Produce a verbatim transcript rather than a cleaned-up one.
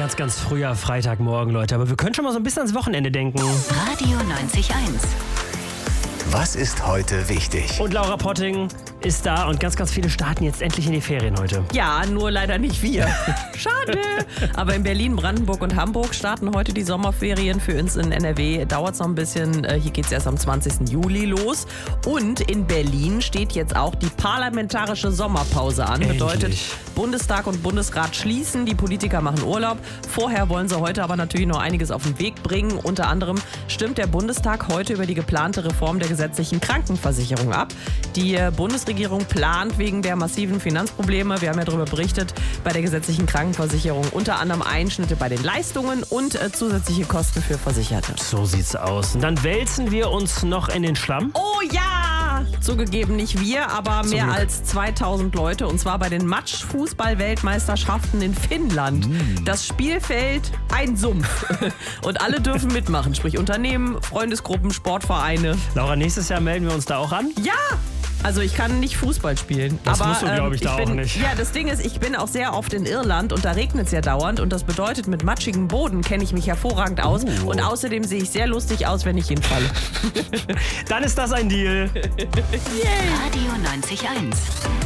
ganz, ganz früher Freitagmorgen, Leute. Aber wir können schon mal so ein bisschen ans Wochenende denken. Radio neunzig Komma eins. Was ist heute wichtig? Und Laura Potting ist da und ganz, ganz viele starten jetzt endlich in die Ferien heute. Ja, nur leider nicht wir. Schade. Aber in Berlin, Brandenburg und Hamburg starten heute die Sommerferien. Für uns in N R W dauert es noch ein bisschen. Hier geht es erst am zwanzigsten Juli los. Und in Berlin steht jetzt auch die parlamentarische Sommerpause an. Endlich. Bedeutet, Bundestag und Bundesrat schließen, die Politiker machen Urlaub. Vorher wollen sie heute aber natürlich noch einiges auf den Weg bringen. Unter anderem stimmt der Bundestag heute über die geplante Reform der gesetzlichen Krankenversicherung ab. Die Bundesregierung plant wegen der massiven Finanzprobleme, wir haben ja darüber berichtet, bei der gesetzlichen Krankenversicherung unter anderem Einschnitte bei den Leistungen und äh, zusätzliche Kosten für Versicherte. So sieht's aus. Und dann wälzen wir uns noch in den Schlamm. Oh ja! Zugegeben nicht wir, aber Zum mehr Glück. als zweitausend Leute, und zwar bei den Matschfußball-Weltmeisterschaften in Finnland. Mm. Das Spielfeld ein Sumpf. Und alle dürfen mitmachen, sprich Unternehmen, Freundesgruppen, Sportvereine. Laura, nächstes Jahr melden wir uns da auch an. Ja! Also ich kann nicht Fußball spielen. Das aber, musst du, glaub ich, da bin, auch nicht. Ja, das Ding ist, ich bin auch sehr oft in Irland und da regnet es ja dauernd. Und das bedeutet, mit matschigem Boden kenne ich mich hervorragend aus. Uh. Und außerdem sehe ich sehr lustig aus, wenn ich hinfalle. Dann ist das ein Deal. Yay! Radio neunzig Komma eins.